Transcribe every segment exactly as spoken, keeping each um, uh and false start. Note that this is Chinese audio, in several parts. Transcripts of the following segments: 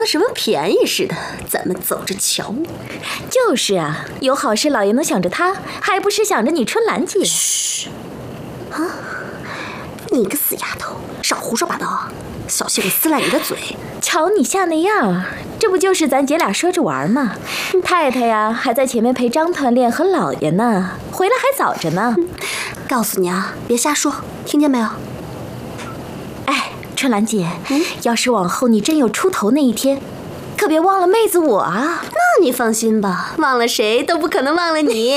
那什么便宜似的，咱们走着瞧。 就是啊，有好事老爷能想着他，还不是想着你春兰姐？ 嘘！啊，你个死丫头，少胡说八道，小心我撕烂你的嘴！ 瞧你像那样，这不就是咱姐俩说着玩吗？太太呀，还在前面陪张团练和老爷呢，回来还早着呢。 告诉你啊，别瞎说，听见没有？ 哎，春兰姐， 嗯， 要是往后你真有出头那一天，可别忘了妹子我啊。 那你放心吧，忘了谁都不可能忘了你。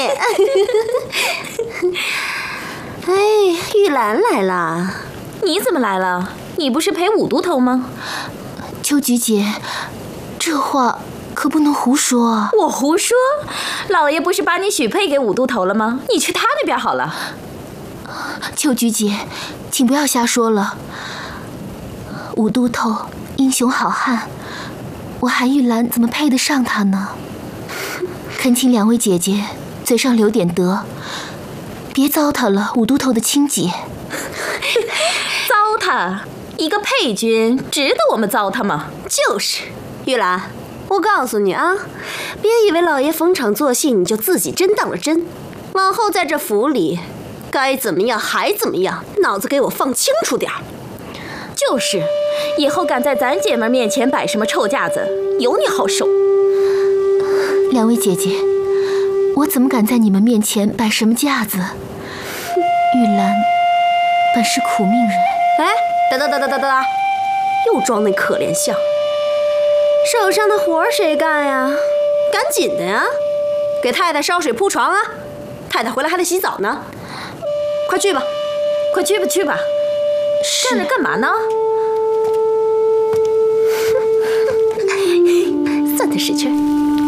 哎，玉兰来了。 你怎么来了？你不是陪五都头吗？ 秋菊姐，这话可不能胡说啊！ 我胡说？老爷不是把你许配给五都头了吗？你去他那边好了。 秋菊姐，请不要瞎说了。五都头英雄好汉，我韩玉兰怎么配得上他呢？恳请两位姐姐嘴上留点德，别糟蹋了五都头的亲姐。 糟蹋？一个配军值得我们糟蹋吗？ 就是，玉兰，我告诉你啊，别以为老爷逢场作戏你就自己真当了真，往后在这府里，该怎么样还怎么样，脑子给我放清楚点儿。 就是，以后敢在咱姐妹面前摆什么臭架子，有你好受。 两位姐姐，我怎么敢在你们面前摆什么架子？玉兰本是苦命人。 哎，哒哒哒哒哒哒，又装那可怜相。手上的活谁干呀？赶紧的呀，给太太烧水铺床啊！太太回来还得洗澡呢，快去吧， 快去吧去吧。 是。 站着干嘛呢？